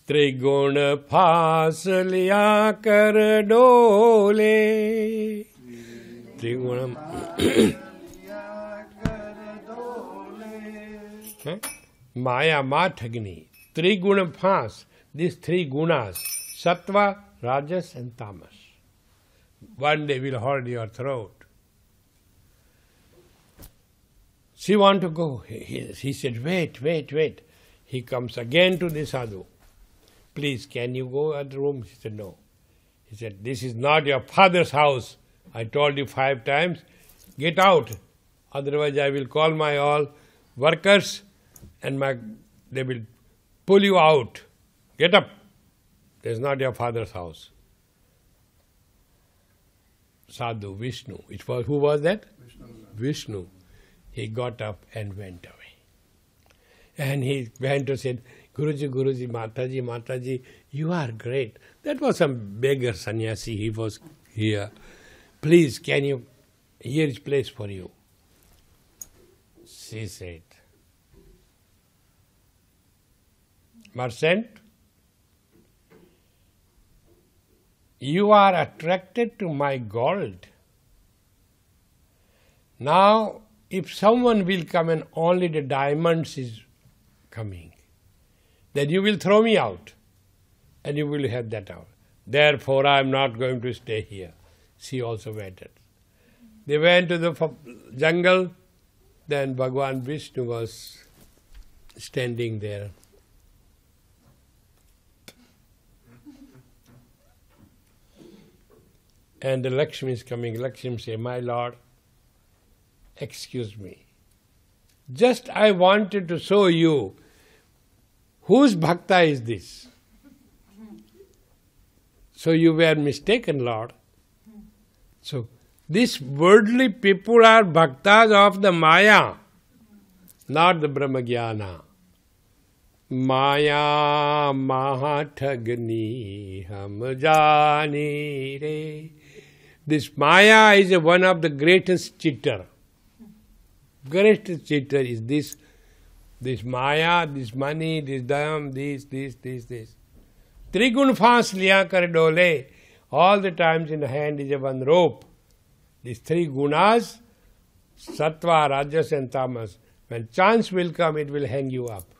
त्रिगुण फांस लिया कर डोले. त्रिगुण Maya Mathagni, Triguna Phas, these three gunas, Sattva, Rajas and Tamas. One day will hold your throat. She want to go. He said, wait. He comes again to the sadhu. Please, can you go at the room? She said, no. He said, this is not your father's house. I told you 5 times. Get out. Otherwise I will call my all workers and they will pull you out. Get up. This is not your father's house. Sadhu, Vishnu. Who was that? Vishnu. He got up and went away. And he went to say, Guruji, Mataji, you are great. That was some beggar sannyasi. He was here. Please, here is place for you. She said, Merchant, you are attracted to my gold. Now, if someone will come and only the diamonds is coming, then you will throw me out and you will have that out. Therefore, I am not going to stay here. She also waited. They went to the jungle. Then Bhagwan Vishnu was standing there. And the Lakshmi is coming. Lakshmi says, my lord, excuse me. Just I wanted to show you whose bhakta is this. So you were mistaken, Lord. So these worldly people are bhaktas of the Maya, not the Brahmagyana. Maya mahathagni ham jani re. This Maya is one of the greatest cheater. Greatest cheater is this Maya, this money, this dam, this. Trigun fas liya kar dole. All the times in the hand is a one rope. These 3 gunas, Sattva, Rajas and Tamas. When chance will come, it will hang you up.